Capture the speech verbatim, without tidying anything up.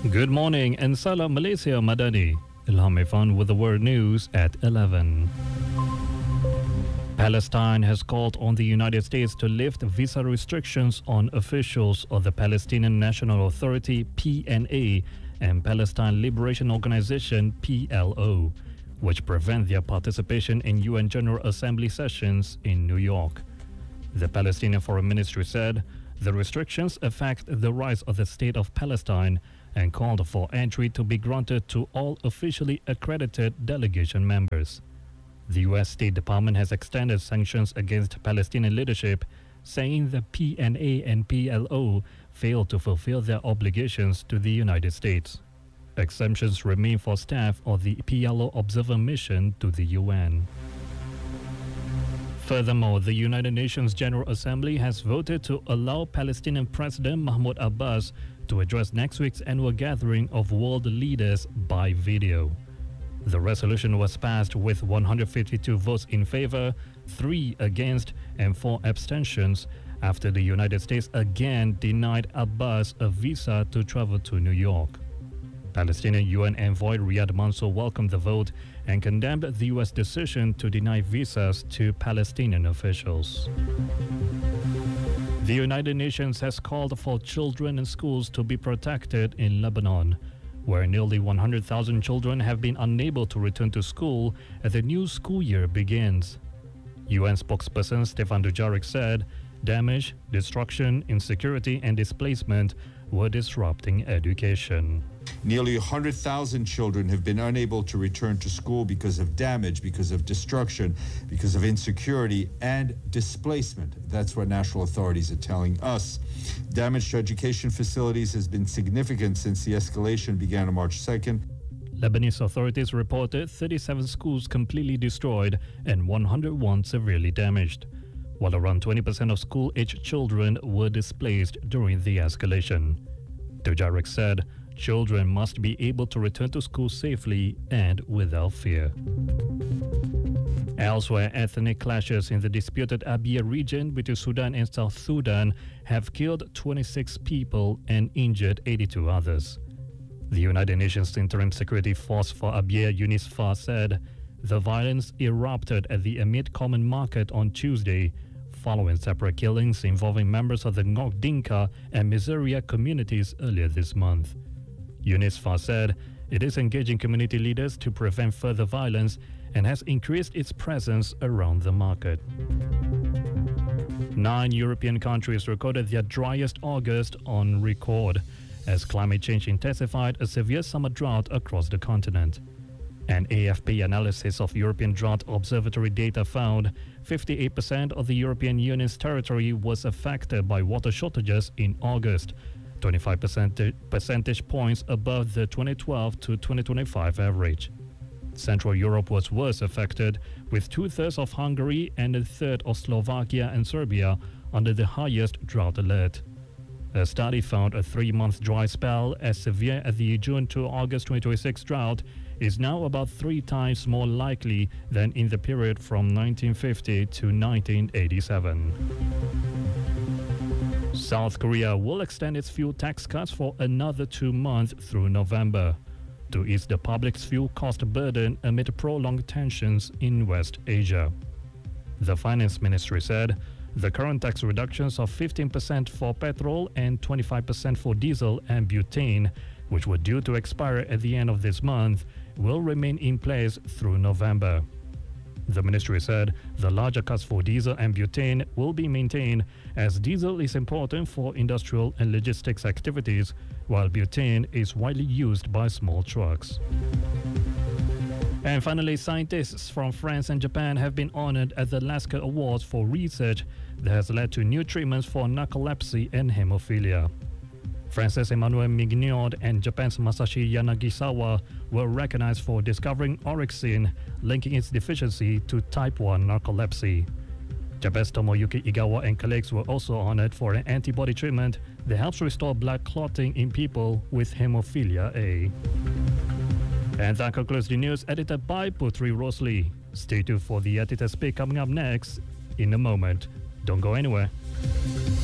Good morning and Salam Malaysia Madani. Ilham Irfan with the World News at eleven. Palestine has called on the United States to lift visa restrictions on officials of the Palestinian National Authority P N A and Palestine Liberation Organization P L O, which prevent their participation in U N General Assembly sessions in New York. The Palestinian Foreign Ministry said the restrictions affect the rights of the State of Palestine and called for entry to be granted to all officially accredited delegation members. The U S State Department has extended sanctions against Palestinian leadership, saying the P N A and P L O failed to fulfill their obligations to the United States. Exemptions remain for staff of the P L O observer mission to the U N. Furthermore, the United Nations General Assembly has voted to allow Palestinian President Mahmoud Abbas to address next week's annual gathering of world leaders by video. The resolution was passed with one hundred fifty-two votes in favor, three against, and four abstentions after the United States again denied Abbas a visa to travel to New York. Palestinian U N envoy Riyad Mansour welcomed the vote and condemned the U S decision to deny visas to Palestinian officials. The United Nations has called for children in schools to be protected in Lebanon, where nearly one hundred thousand children have been unable to return to school as the new school year begins. U N spokesperson Stefan Dujarric said damage, destruction, insecurity and displacement were disrupting education. Nearly one hundred thousand children have been unable to return to school because of damage, because of destruction, because of insecurity and displacement. That's what national authorities are telling us. Damage to education facilities has been significant since the escalation began on March second. Lebanese authorities reported thirty-seven schools completely destroyed and one hundred one severely damaged, while around twenty percent of school-aged children were displaced during the escalation. Dujarric said children must be able to return to school safely and without fear. Elsewhere, ethnic clashes in the disputed Abia region between Sudan and South Sudan have killed twenty-six people and injured eighty-two others. The United Nations Interim Security Force for Abia, UNISFA, said the violence erupted at the Amid Common Market on Tuesday, following separate killings involving members of the Ngok Dinka and Miseria communities earlier this month. UNISFA said it is engaging community leaders to prevent further violence and has increased its presence around the market. Nine European countries recorded their driest August on record as climate change intensified a severe summer drought across the continent. An A F P analysis of European Drought Observatory data found fifty-eight percent of the European Union's territory was affected by water shortages in August, twenty-five percentage points above the twenty twelve to twenty twenty-five average. Central Europe was worse affected, with two-thirds of Hungary and a third of Slovakia and Serbia under the highest drought alert. A study found a three-month dry spell as severe as the June to August twenty twenty-six drought is now about three times more likely than in the period from nineteen fifty to nineteen eighty-seven. South Korea will extend its fuel tax cuts for another two months through November to ease the public's fuel cost burden amid prolonged tensions in West Asia. The Finance Ministry said the current tax reductions of fifteen percent for petrol and twenty-five percent for diesel and butane, which were due to expire at the end of this month, will remain in place through November. The ministry said the larger cuts for diesel and butane will be maintained as diesel is important for industrial and logistics activities, while butane is widely used by small trucks. And finally, scientists from France and Japan have been honored at the Lasker Awards for research that has led to new treatments for narcolepsy and hemophilia. France's Emmanuel Mignard and Japan's Masashi Yanagisawa were recognized for discovering orexin, linking its deficiency to type one narcolepsy. Japan's Tomoyuki Igawa and colleagues were also honored for an antibody treatment that helps restore blood clotting in people with hemophilia A. And that concludes the news edited by Putri Rosli. Stay tuned for the editor's pick coming up next in a moment. Don't go anywhere.